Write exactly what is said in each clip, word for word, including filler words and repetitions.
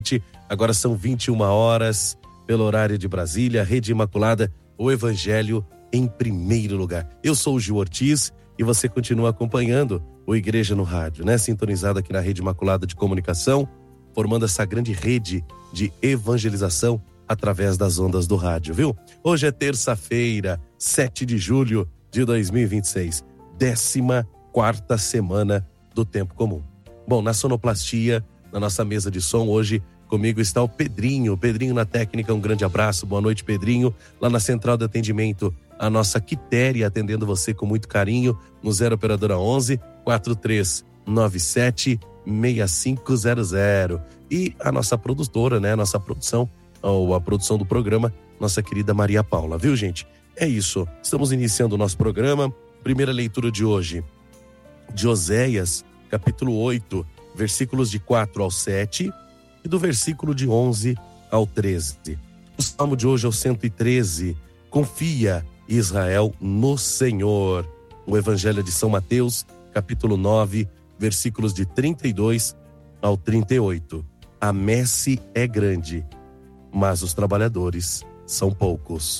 noite. Agora são vinte e uma horas, pelo horário de Brasília, Rede Imaculada, o Evangelho em primeiro lugar. Eu sou o Gil Ortiz e você continua acompanhando o Igreja no Rádio, né? Sintonizado aqui na Rede Imaculada de Comunicação, formando essa grande rede de evangelização através das ondas do rádio, viu? Hoje é terça-feira, sete de julho de dois mil e vinte e seis, décima quarta semana do Tempo Comum. Bom, na sonoplastia, na nossa mesa de som, hoje comigo está o Pedrinho. Pedrinho na técnica, um grande abraço, boa noite, Pedrinho. Lá na central de atendimento, a nossa Quitéria atendendo você com muito carinho no zero operadora onze, quatro três nove sete, seis cinco zero zero. E a nossa produtora, né, a nossa produção, ou a produção do programa, nossa querida Maria Paula, viu, gente? É isso, estamos iniciando o nosso programa. Primeira leitura de hoje, de Oséias, capítulo oito, versículos de quatro ao sete e do versículo de onze ao treze. O salmo de hoje é o cento e treze, confia, Israel, no Senhor. O Evangelho de São Mateus, capítulo nove, versículos de trinta e dois ao trinta e oito. A messe é grande, mas os trabalhadores são poucos.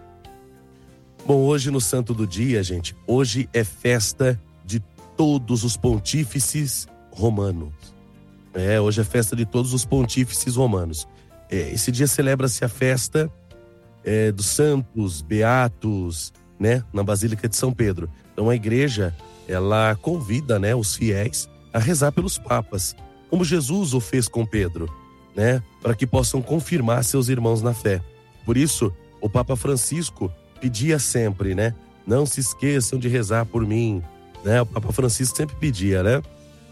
Bom, hoje no Santo do Dia, gente, hoje é festa de todos os pontífices romanos. É, hoje é festa de todos os pontífices romanos. É, esse dia celebra-se a festa é, dos santos, beatos, né, na Basílica de São Pedro. Então a igreja, ela convida, né, os fiéis a rezar pelos papas, como Jesus o fez com Pedro, né, para que possam confirmar seus irmãos na fé. Por isso, o Papa Francisco pedia sempre, né, não se esqueçam de rezar por mim, né, o Papa Francisco sempre pedia, né.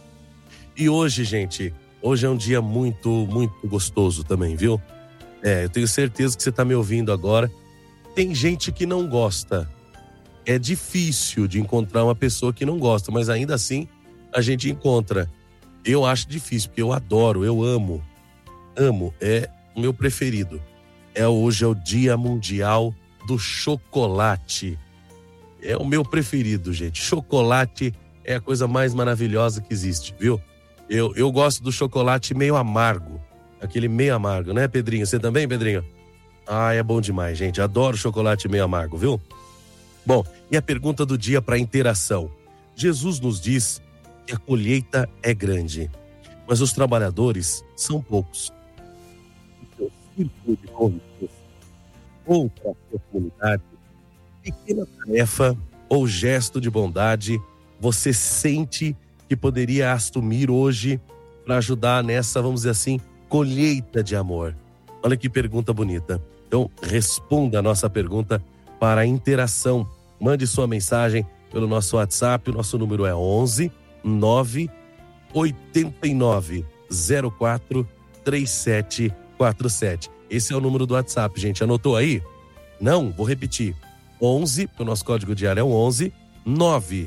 E hoje, gente, hoje é um dia muito, muito gostoso também, viu? É, eu tenho certeza que você está me ouvindo agora. Tem gente que não gosta. É difícil de encontrar uma pessoa que não gosta, mas ainda assim a gente encontra. Eu acho difícil, porque eu adoro, eu amo. Amo, é o meu preferido. É, hoje é o Dia Mundial do Chocolate. É o meu preferido, gente. Chocolate é a coisa mais maravilhosa que existe, viu? Eu, eu gosto do chocolate meio amargo. Aquele meio amargo, né, Pedrinho? Você também, Pedrinho? Ah, é bom demais, gente. Adoro chocolate meio amargo, viu? Bom, e a pergunta do dia para interação. Jesus nos diz que a colheita é grande, mas os trabalhadores são poucos. O seu círculo de convivência ou para a sua comunidade, pequena tarefa ou gesto de bondade, você sente que poderia assumir hoje para ajudar nessa, vamos dizer assim, colheita de amor? Olha que pergunta bonita. Então, responda a nossa pergunta para a interação. Mande sua mensagem pelo nosso WhatsApp. O nosso número é onze, nove oito nove, zero quatro, três sete quatro sete. Esse é o número do WhatsApp, gente. Anotou aí? Não? Vou repetir. onze, o nosso código diário é o onze, nove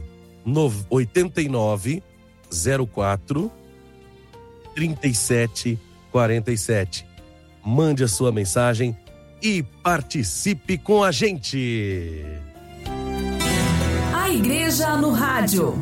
oito nove, zero quatro, trinta e sete quarenta e sete. Mande a sua mensagem e participe com a gente. A Igreja no Rádio.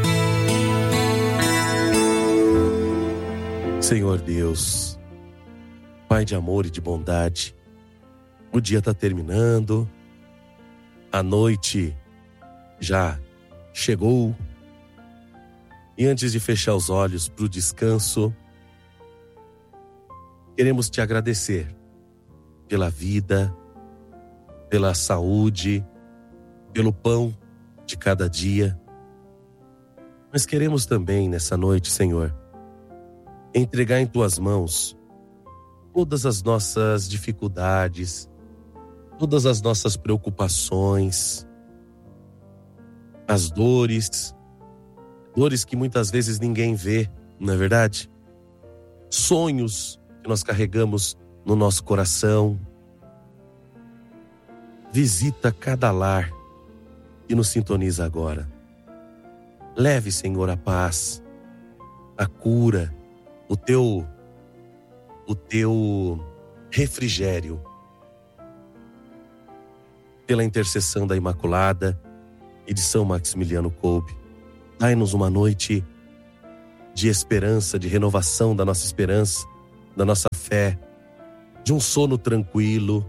Senhor Deus, Pai de amor e de bondade, o dia está terminando, a noite já chegou. E antes de fechar os olhos para o descanso, queremos te agradecer pela vida, pela saúde, pelo pão de cada dia. Mas queremos também nessa noite, Senhor, entregar em tuas mãos todas as nossas dificuldades, todas as nossas preocupações, as dores, dores que muitas vezes ninguém vê, não é verdade? Sonhos que nós carregamos no nosso coração. Visita cada lar e nos sintoniza agora. Leve, Senhor, a paz, a cura, o teu, o teu refrigério. Pela intercessão da Imaculada e de São Maximiliano Kolbe, dai-nos uma noite de esperança, de renovação da nossa esperança, da nossa fé, de um sono tranquilo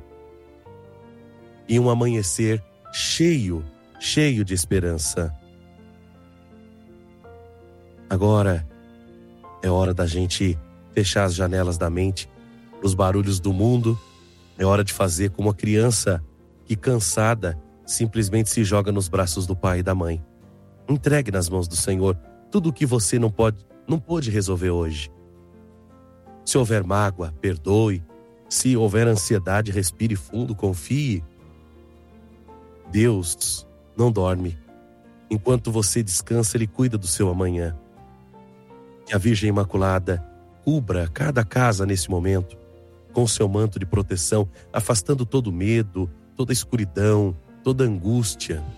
e um amanhecer cheio, cheio de esperança. Agora é hora da gente fechar as janelas da mente para os barulhos do mundo. É hora de fazer como a criança que, cansada, simplesmente se joga nos braços do pai e da mãe. Entregue nas mãos do Senhor tudo o que você não pode, não pôde resolver hoje. Se houver mágoa, perdoe. Se houver ansiedade, respire fundo, confie. Deus não dorme. Enquanto você descansa, Ele cuida do seu amanhã. Que a Virgem Imaculada cubra cada casa nesse momento com seu manto de proteção, afastando todo medo, toda escuridão, toda angústia.